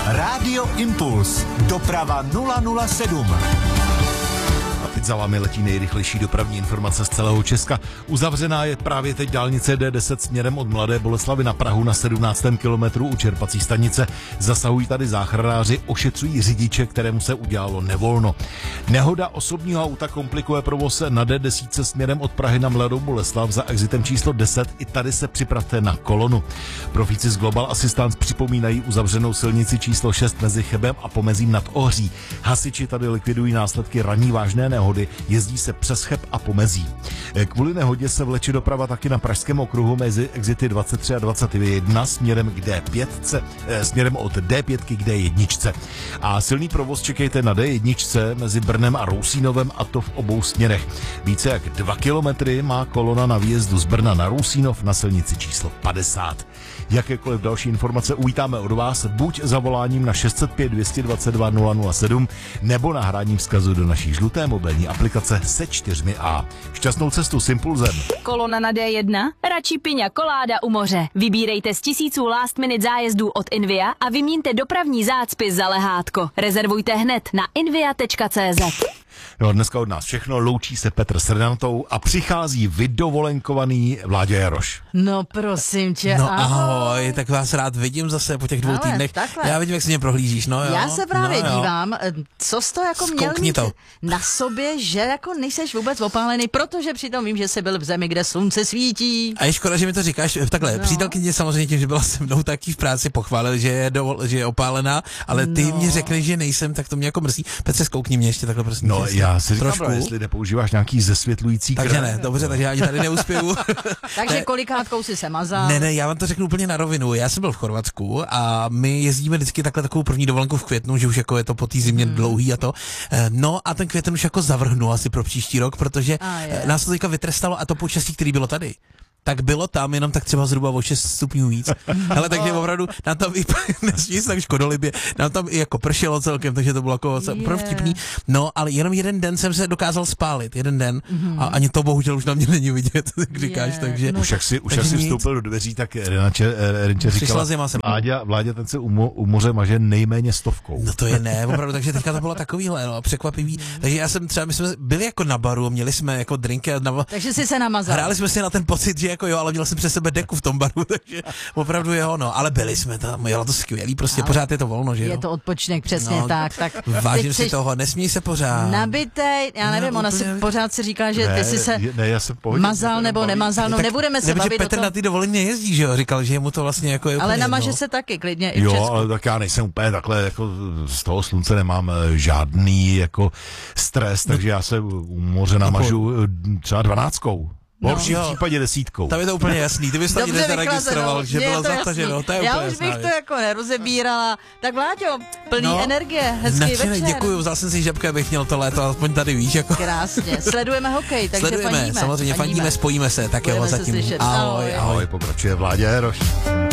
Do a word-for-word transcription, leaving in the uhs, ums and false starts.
Rádio Impuls. Doprava nula nula sedm. A teď za vámi letí nejrychlejší dopravní informace z celého Česka. Uzavřená je právě teď dálnice D deset směrem od Mladé Boleslavi na Prahu na sedmnáctém kilometru u čerpací stanice. Zasahují tady záchranáři, ošetřují řidiče, kterému se udělalo nevolno. Nehoda osobního auta komplikuje provoz na D deset směrem od Prahy na Mladou Boleslav za exitem číslo deset. I tady se připravte na kolonu. Profíci z Global Assistance připomínají uzavřenou silnici číslo šest mezi Chebem a Pomezím nad Ohří. Hasiči tady likvidují následky ranní vážné nehody, jezdí se přes Cheb a Pomezí. Kvůli nehodě se vleče doprava taky na Pražském okruhu mezi exity dvacet tři a dvacet jedna směrem k D pět, směrem od D pět k D jedna. A silný provoz čekejte na D jedna mezi Brnem a Rousínovem, a to v obou směrech. Více jak dva kilometry má kolona na výjezdu z Brna na Rousínov na silnici číslo padesát. Jakékoliv další informace uvítáme od vás buď zavoláním na šest set pět, dvě dvacet dva, nula nula sedm nebo nahráním vzkazu do naší žluté mobilní aplikace se čtyřmi A. Šťastnou cestu s Impulzem. Kolona na D jedna? Radši piňa koláda u moře. Vybírejte z tisíců last minute zájezdů od Invia a vyměňte dopravní zácpy za lehátko. Rezervujte hned na invia tečka cé zet. Jo, dneska od nás všechno, loučí se Petr s Renatou a přichází vydovolenkovaný Vláďa Jaroš. No prosím tě, No ahoj. ahoj, tak vás rád vidím zase po těch dvou Ale týdnech. takhle. Já vidím, jak se mě prohlížíš, no jo. Já se právě no, jo. dívám, co jsi to jako měl Zkoukni mít to. na sobě, že jako nejseš vůbec opálený, protože přitom vím, že jsi byl v zemi, kde slunce svítí. A je škoda, že mi to říkáš takhle. No. Přítelkyně samozřejmě tím, že byla se mnou taky v práci, pochválil, že je, dovol, že je opálená, ale ty No. mě řekneš, že nejsem, tak to mě jako mrzí. Petře, zkoukni mě ještě takhle, prosím. No, tě, já si říkám, trošku. jestli nepoužíváš nějaký zesvětlující Takže krém. ne, dobře, takže já ani tady neuspěju. Takže kolikátkou si se mazal? Ne, ne, já vám to řeknu úplně na rovinu. Já jsem byl v Chorvatsku a my jezdíme vždycky takhle takovou první dovolenku v květnu, že už jako je to po té zimě hmm. dlouhý a to. No a ten květen už jako zavrhnu asi pro příští rok, protože A je. nás to teďka vytrestalo a to počasí, který bylo tady, tak bylo tam jenom tak třeba zhruba o šest stupňů víc. Ale takže opravdu nám tam i nesmí se tak škodolibě, nám tam i jako pršelo celkem, takže to bylo jako opravdu vtipný. No, ale jenom jeden den jsem se dokázal spálit, jeden den mm-hmm. a ani to bohužel už na mě není vidět, jak říkáš, Je, takže... no, Už jak si, už takže jak si nic. vstoupil do dveří, tak Renče, Renče Přišla říkala, zima sem. Vláďa, Vláďa ten se u, mo, u moře maže nejméně stovkou. No to je ne, opravdu, takže teďka to bylo takovýhle, no, překvapivý. Takže já jsem třeba, my jsme byli jako na baru, měli jsme jako drinky a na, Takže jsi se namazal. hráli jsme si na ten pocit, že jako jo, ale měl jsem přes sebe deku v tom baru, takže opravdu jo, no, ale byli jsme tam, jelo to skvělý, prostě ale pořád je to volno, že jo. Je to odpočinek, přesně No, tak. tak vážím teď si jsi toho, nesmí se pořád. Nabitej, já nevím, No, ona si úplně- pořád si říká, že ty jsi se ne, já jsem pohodě, mazal mě to nebo nebaví. nemazal, no Tak- nebudeme se nebo, že bavit o Petr tom. na ty dovolené jezdí, že jo, říkal, že mu to vlastně jako je Ale úplně namaže jedno. se taky klidně i v Jo, Česku. ale tak já nejsem úplně takhle, jako z toho slunce nemám eh, žádný jako stres, takže já se u moře namažu eh, třeba dvanáctkou. V horším jo. případě desítkou. Tam je to úplně jasný, ty bys to ani Dobře nezaregistroval, vychlazeno, že je bylo to zataženo, jasný. to je Já úplně už bych jasná to věc. jako nerozebírala. Tak Vláďo, plný No, energie, hezký Nadšený, večer. děkuju, vzal jsem si žabku, abych měl to léto, aspoň tady víš, jako. Krásně. Sledujeme hokej, takže Sledujeme, fandíme. samozřejmě fandíme, spojíme se, tak jo, Budeme se zatím. slyšet. Ahoj, Ahoj. ahoj. Ahoj, pokračuje Vláďa Jaroš.